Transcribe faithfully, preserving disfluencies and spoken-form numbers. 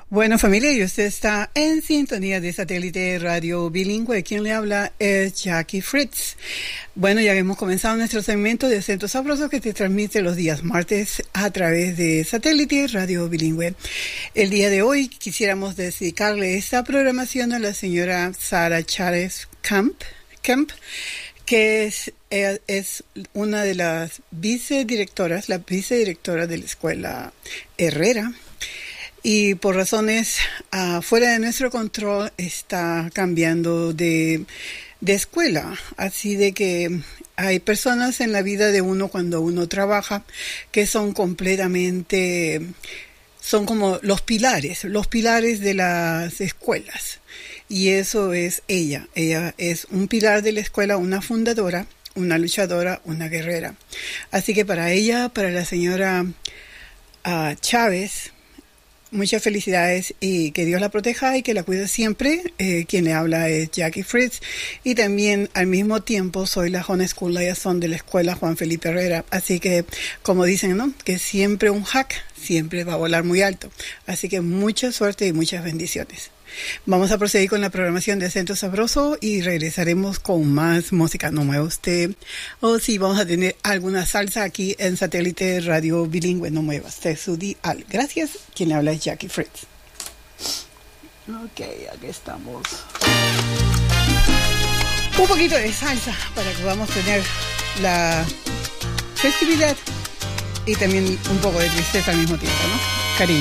Bueno, familia, y usted está en sintonía de Satélite Radio Bilingüe. Quien le habla es Jackie Fritz. Bueno, ya hemos comenzado nuestro segmento de Acento Sabroso que te transmite los días martes a través de Satélite Radio Bilingüe. El día de hoy quisiéramos dedicarle esta programación a la señora Sara Chávez Kemp, Kemp que es, es una de las vicedirectoras, la vicedirectora de la Escuela Herrera. Y por razones uh, fuera de nuestro control está cambiando de, de escuela. Así de que hay personas en la vida de uno cuando uno trabaja que son completamente, son como los pilares, los pilares de las escuelas. Y eso es ella. Ella es un pilar de la escuela, una fundadora, una luchadora, una guerrera. Así que para ella, para la señora uh, Chávez, muchas felicidades y que Dios la proteja y que la cuide siempre. Eh, quien le habla es Jackie Fritz y también al mismo tiempo soy la Homeschool Liaison de la Escuela Juan Felipe Herrera. Así que, como dicen, ¿no? Que siempre un hack siempre va a volar muy alto. Así que mucha suerte y muchas bendiciones. Vamos a proseguir con la programación de Acento Sabroso y regresaremos con más música. No mueva usted. O si vamos a tener alguna salsa aquí en Satélite Radio Bilingüe. No mueva usted su dial. Gracias. Quien le habla es Jackie Fritz. Ok, aquí estamos. Un poquito de salsa para que podamos tener la festividad y también un poco de tristeza al mismo tiempo, ¿no? Cariño.